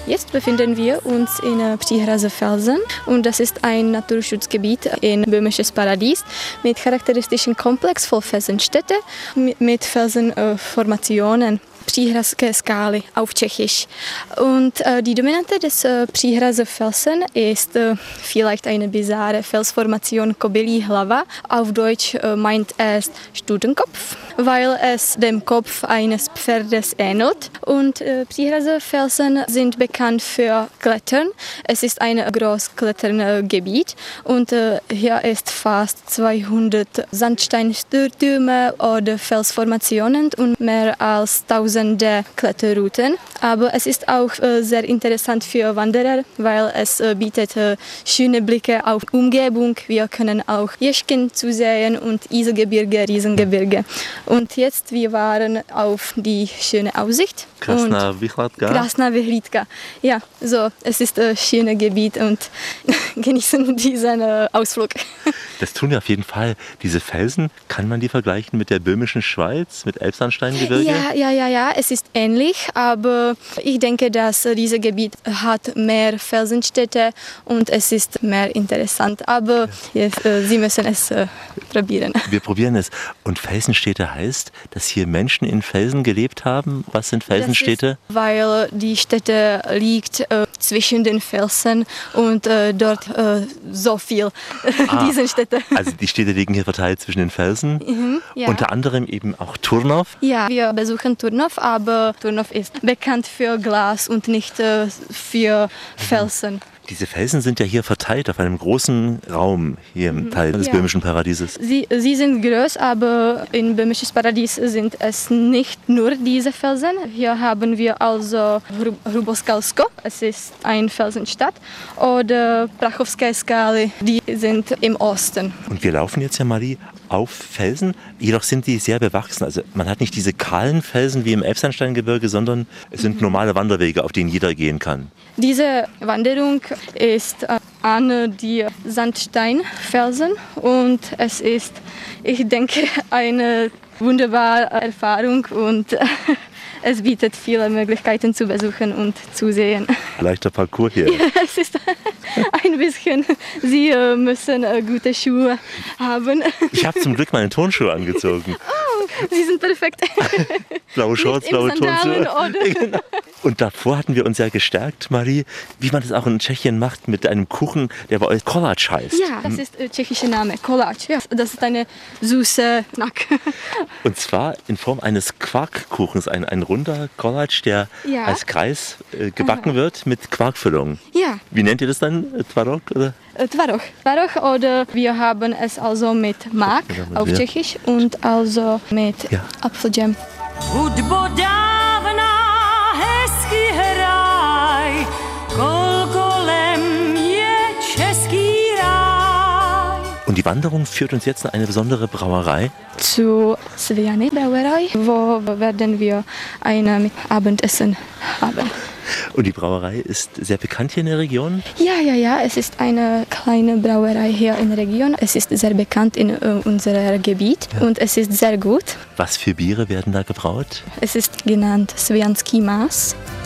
Jetzt befinden wir uns in Příhraze-Felsen und das ist ein Naturschutzgebiet in Böhmisches Paradies mit charakteristischen Komplex voll Felsenstädte mit Felsenformationen. Příhrazské skály auf Tschechisch. Und die Dominante des Příhraze-Felsen ist vielleicht eine bizarre Felsformation Kobylí hlava. Auf Deutsch meint es Stutenkopf, weil es dem Kopf eines Pferdes ähnelt. Und Příhraze-Felsen sind bekannt für Klettern. Es ist ein großes Kletterngebiet und hier ist fast 200 Sandsteinstürme oder Felsformationen und mehr als 1000 Kletterrouten. Aber es ist auch sehr interessant für Wanderer, weil es bietet schöne Blicke auf Umgebung. Wir können auch Jeschken zusehen und Iselgebirge, Riesengebirge. Und jetzt wir waren auf die schöne Aussicht. Krasná vyhliadka. Krasná vyhlídka. Ja, so, es ist ein schönes Gebiet und genießen diesen Ausflug. Das tun wir auf jeden Fall. Diese Felsen, kann man die vergleichen mit der böhmischen Schweiz, mit Elbsandsteingebirge? Ja, es ist ähnlich, aber ich denke, dass dieses Gebiet hat mehr Felsenstädte und es ist mehr interessant. Aber jetzt, Sie müssen es probieren. Wir probieren es. Und Felsenstädte heißt, dass hier Menschen in Felsen gelebt haben? Was sind Felsenstädte? Weil die Stätte liegt zwischen den Felsen und dort so viel diese Städte. Also die Städte liegen hier verteilt zwischen den Felsen, ja. Unter anderem eben auch Turnov. Ja, wir besuchen Turnov, aber Turnov ist bekannt für Glas und nicht für Felsen. Diese Felsen sind ja hier verteilt auf einem großen Raum hier im Teil des Böhmischen Paradieses. Sie sind groß, aber in Böhmisches Paradies sind es nicht nur diese Felsen. Hier haben wir also Hruboskalsko, es ist eine Felsenstadt, oder Prachovské Skaly, die sind im Osten. Und wir laufen jetzt ja, Marie, auf Felsen, jedoch sind die sehr bewachsen. Also man hat nicht diese kahlen Felsen wie im Elbsandsteingebirge, sondern es sind normale Wanderwege, auf denen jeder gehen kann. Diese Wanderung ist an die Sandsteinfelsen und es ist, ich denke, eine wunderbare Erfahrung und es bietet viele Möglichkeiten zu besuchen und zu sehen. Leichter Parcours hier. Ja, es ist ein bisschen, Sie müssen gute Schuhe haben. Ich habe zum Glück meine Turnschuhe angezogen. Oh, Sie sind perfekt. Blaue Shorts, blaue Turnschuhe. Genau. Und davor hatten wir uns ja gestärkt, Marie, wie man das auch in Tschechien macht, mit einem Kuchen, der bei euch Koláč heißt. Ja, das ist der tschechische Name, Koláč. Ja, das ist eine süße Snack. Und zwar in Form eines Quarkkuchens, ein runder Koláč, der als Kreis gebacken wird mit Quarkfüllung. Ja. Wie nennt ihr das dann? Tvarog? Oder? Tvarog oder wir haben es also mit Mák auf Tschechisch und also mit Apfeljam. Hudbo dávna, hezký hraj, kolem je český ráj. Und die Wanderung führt uns jetzt in eine besondere Brauerei. Zu Sviany Brauerei, wo werden wir ein Abendessen haben. Und die Brauerei ist sehr bekannt hier in der Region? Ja, es ist eine kleine Brauerei hier in der Region. Es ist sehr bekannt in unserem Gebiet und es ist sehr gut. Was für Biere werden da gebraut? Es ist genannt Svianský Más.